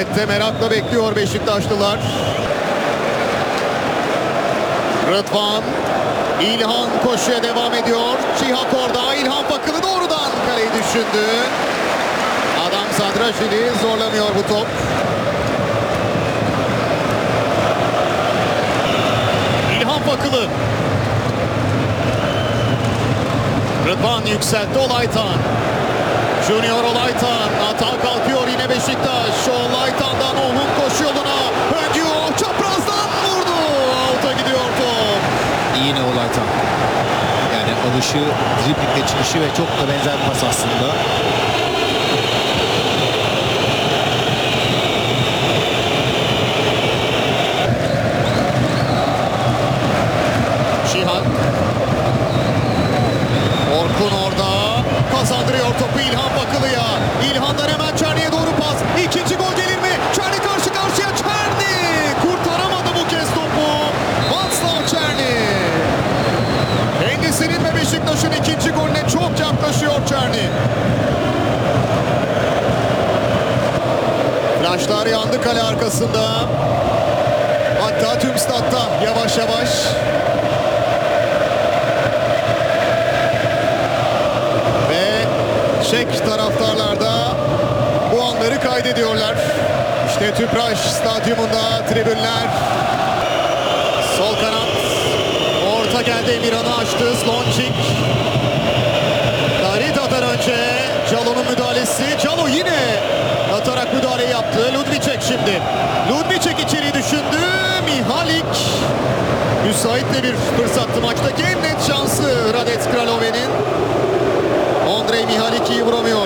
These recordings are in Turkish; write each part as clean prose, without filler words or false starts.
sette merakla bekliyor Beşiktaşlılar. Rıdvan, İlhan koşuya devam ediyor. Çihak orada, İlhan Fakılı doğrudan kaleyi düşündü. Adam Sadraşili zorlamıyor bu top. İlhan Fakılı. Rıdvan yükseltti Olaytan. Junior Olaytan. Atağa kalkıyor yine Beşiktaş. Olaytan'dan Ohun koşu yoluna. Öncü çaprazdan vurdu. Out'a gidiyor top. Yine Olaytan. Yani alışı, driblingle çıkışı ve çok da benzer bir pas aslında. Şihan. Orkun orada. Kazandırıyor topu İlhan Bakılı'ya. İlhan'dan hemen Çerni'ye doğru pas. İkinci gol gelir mi? Çerni karşı karşıya. Çerni kurtaramadı bu kez topu. Václav Černý. Kendisinin ve Beşiktaş'ın ikinci golüne çok yaklaşıyor Černý. Flaşlar yandı kale arkasında. Hatta tüm statta yavaş yavaş. Çek taraftarlar da bu anları kaydediyorlar. İşte Tüpraş Stadyumunda tribünler. Sol kanat. Orta geldi, Emirhan'ı açtı. Slončík. Darida'dan önce Calo'nun müdahalesi. Calo yine atarak müdahale yaptı. Ludvíček şimdi. Ludvíček içeri düşündü. Mihalik. Müsait de bir fırsattı. Maçtaki en net şansı Hradec Kralové'nin. Ondrej Mihalik iyi vuramıyor.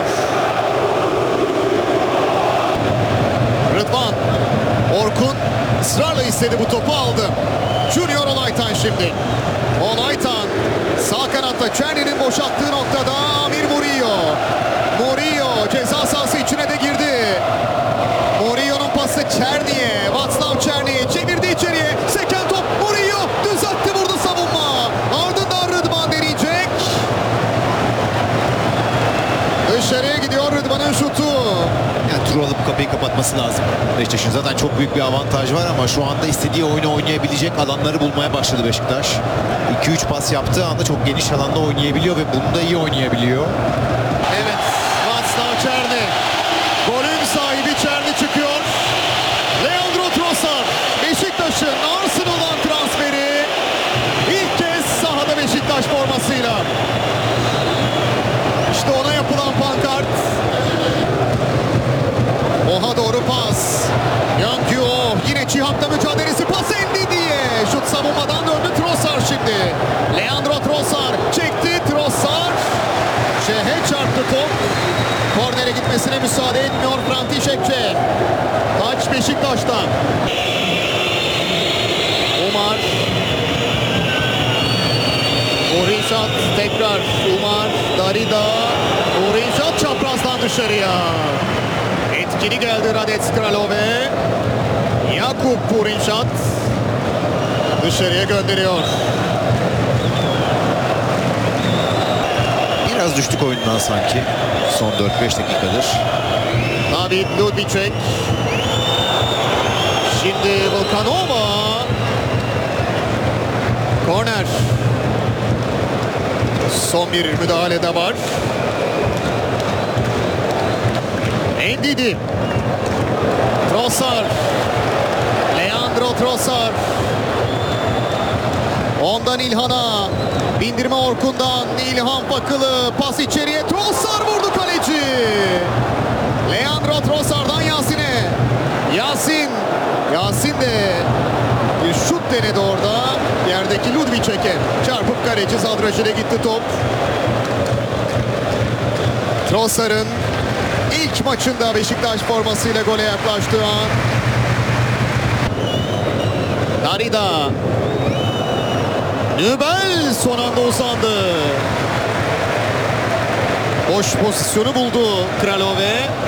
Rıdvan. Orkun ısrarla istedi, bu topu aldı. Junior Olaytan şimdi. Olaytan sağ kanatta Černi'nin boşalttığı noktada Amir Murillo. Murillo ceza sahası içine de girdi. Murillo'nun pası Černi'ye. Václav Černý çevirdi içeriye. Seken top, Murillo düzeltti, vurdu savunma. Ardından Rıdvan deneyecek. Dışarıya gidiyor Rıdvan'ın şutu. Yani tur alıp kapıyı kapatması lazım. Beşiktaş'ın zaten çok büyük bir avantajı var ama şu anda istediği oyunu oynayabilecek alanları bulmaya başladı Beşiktaş. 2-3 pas yaptığı anda çok geniş alanda oynayabiliyor ve bunu da iyi oynayabiliyor. Evet, Václav Černý. Golün sahibi Černý çıkıyor. Leandro Trossard, Beşiktaş'ın Arsenal'dan transferi. İlk kez sahada Beşiktaş formasıyla. İşte ona yapılan pankart. Oha doğru pas. Yankyo yine Çihak'la mücadelesi, pas indi diye. Şut savunmadan döndü Trossard şimdi. Leandro Trossard çekti, Trossard. Şehe çarptı top. Kornere gitmesine müsaade etmiyor Františekçe. Taç Beşiktaş'tan. Umar. Urinşat tekrar. Umar. Darida. Urinşat çaprazdan dışarıya. Etkili geldi Hradec Kralové. Jakub Urinšat dışarıya gönderiyor. Biraz düştük oyundan sanki. Son 4-5 dakikadır. David Ludvíček. Şimdi Vlkanova. Korner. Son bir müdahale de var. Ndidi. Trossard. Leandro Trossard. Ondan İlhan'a. Bindirme Orkun'dan. İlhan Fakılı. Pas içeriye. Trossard vurdu kaleci. Leandro Trossard'dan Yasin'e. Yasin de bir şut denedi orada. Yerdeki Ludvíček'e çarpıp kaleci Sadraşil'e gitti top. Trossard'ın İlk maçında Beşiktaş formasıyla gole yaklaştığı an. Darida. Nübel son anda uzandı. Boş pozisyonu buldu Kralové.